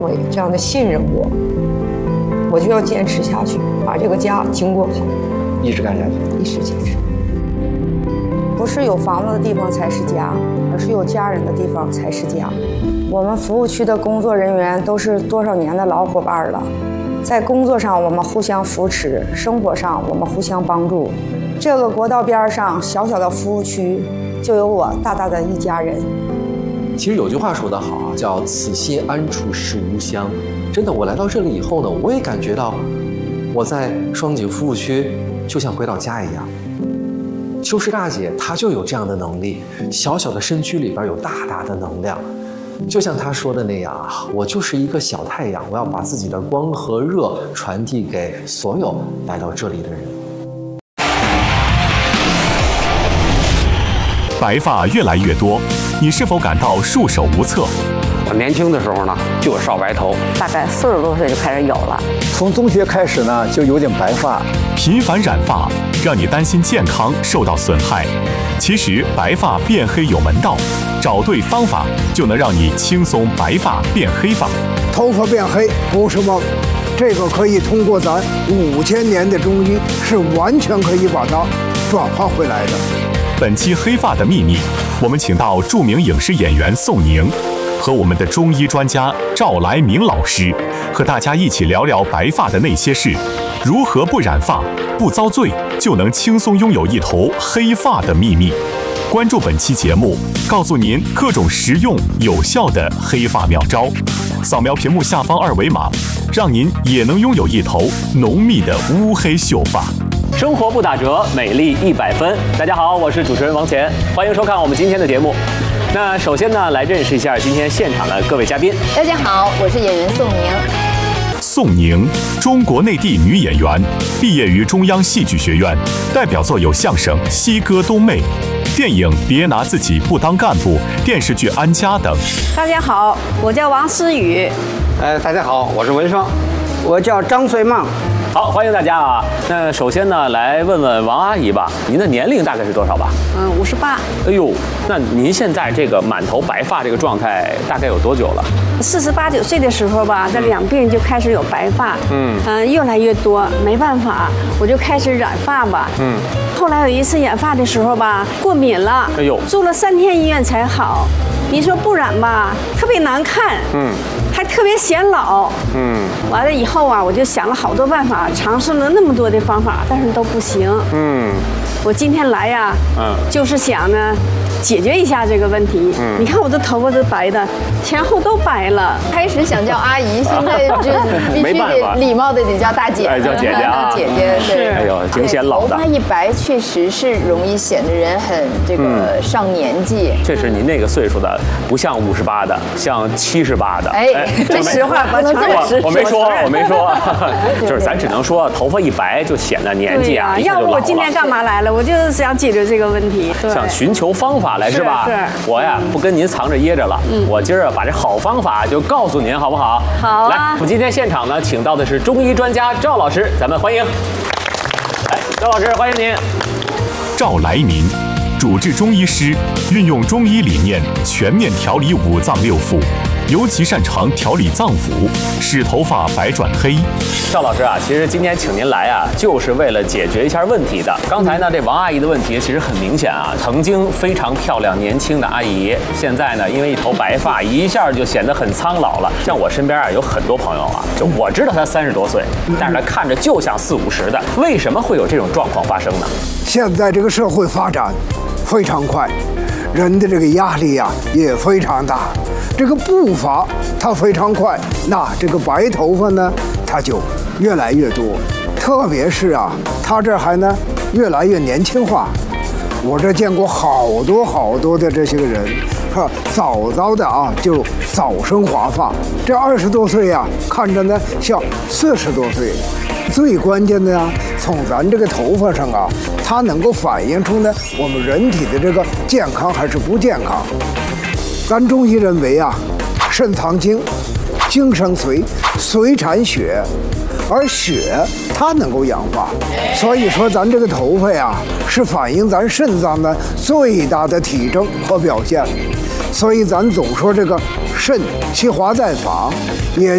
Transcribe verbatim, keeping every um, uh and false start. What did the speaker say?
这样的信任我，我就要坚持下去，把这个家经过好， 一直干下去， 一直坚持。不是有房子的地方才是家，而是有家人的地方才是家。我们服务区的工作人员都是多少年的老伙伴了，在工作上我们互相扶持，生活上我们互相帮助。这个国道边上小小的服务区，就有我大大的一家人。 其实有句话说得好啊，叫此心安处是吾乡。真的，我来到这里以后呢，我也感觉到我在双井服务区就像回到家一样。修饰大姐她就有这样的能力，小小的身躯里边有大大的能量。就像她说的那样啊，我就是一个小太阳，我要把自己的光和热传递给所有来到这里的人。 白发越来越多，你是否感到束手无策？ 我年轻的时候呢，就有少白头， 大概四十多岁就开始有了。 从中学开始呢，就有点白发。 频繁染发让你担心健康受到损害，其实白发变黑有门道，找对方法就能让你轻松白发变黑发。 头发变黑不是梦，这个可以通过咱五千年的中医，是完全可以把它转化回来的。 本期《黑发的秘密》，我们请到著名影视演员宋宁和我们的中医专家赵来明老师，和大家一起聊聊白发的那些事，如何不染发、不遭罪，就能轻松拥有一头黑发的秘密。关注本期节目，告诉您各种实用有效的黑发妙招。扫描屏幕下方二维码，让您也能拥有一头浓密的乌黑秀发。 生活不打折，美丽一百分。大家好，我是主持人王乾，欢迎收看我们今天的节目。那首先呢，来认识一下今天现场的各位嘉宾。 大家好，我是演员宋宁。 宋宁，中国内地女演员，毕业于中央戏剧学院，代表作有相声《西歌东妹》、电影《别拿自己不当干部》、电视剧《安家》等。 大家好，我叫王思雨。 呃，大家好，我是文双，我叫张穗梦。 好，欢迎大家啊！那首先呢，来问问王阿姨吧，您的年龄大概是多少吧？ 嗯，五十八。 哎呦，那您现在这个满头白发这个状态大概有多久了？ 四十八九岁的时候吧，在两鬓就开始有白发，嗯嗯、呃，越来越多，没办法，我就开始染发吧，嗯。后来有一次染发的时候吧，过敏了，哎呦，住了三天医院才好。你说不染吧，特别难看，嗯。还特别显老，嗯，完了以后啊，我就想了好多办法，尝试了那么多的方法，但是都不行，嗯，我今天来呀，嗯，就是想呢，解决一下这个问题。嗯，你看我的头发都白的，前后都白了。 开始想叫阿姨，现在就必须得礼貌的得叫大姐， 哎，叫姐姐啊， 姐姐是。 哎呦，挺显老的。 头发一白，确实是容易显得人很这个上年纪。 确实，您那个岁数的不像五十八的，像七十八的。 哎，这实话不能这么实。 我没说，我没说，就是咱只能说头发一白就显得年纪啊。 要不我今天干嘛来了？我就是想解决这个问题。 想寻求方法来是吧？ 是。 我呀不跟您藏着掖着了，嗯，我今儿把这好方法就告诉您，好不好？ 好。 来，我们今天现场呢，请到的是中医专家赵老师，咱们欢迎。哎，赵老师，欢迎您。 赵来明，主治中医师，运用中医理念全面调理五脏六腑，尤其擅长调理脏腑，使头发白转黑。 赵老师啊，其实今天请您来啊，就是为了解决一下问题的。刚才呢，这王阿姨的问题其实很明显啊，曾经非常漂亮年轻的阿姨，现在呢，因为一头白发，一下就显得很苍老了。像我身边啊，有很多朋友啊，就我知道他三十多岁，但是他看着就像四五十的，为什么会有这种状况发生呢？ 现在这个社会发展非常快，人的这个压力呀、啊、也非常大，这个步伐它非常快，那这个白头发呢，它就越来越多，特别是啊，它这还呢越来越年轻化。我这见过好多好多的这些个人，哈，早早的啊就早生华发，这二十多岁呀、啊，看着呢像四十多岁。最关键的呀、啊，从咱这个头发上啊，它能够反映出呢我们人体的这个健康还是不健康。咱中医认为啊，肾藏精，精生髓，髓产血，而血它能够氧化，所以说咱这个头发呀，是反映咱肾脏的最大的体征和表现。所以咱总说这个肾其华在发，也